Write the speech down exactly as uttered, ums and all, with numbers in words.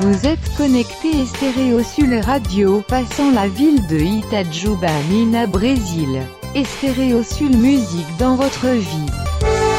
Vous êtes connecté Stéréosul Radio, passant la ville de Itajuba, Minas Brésil. Stéréosul musique dans votre vie.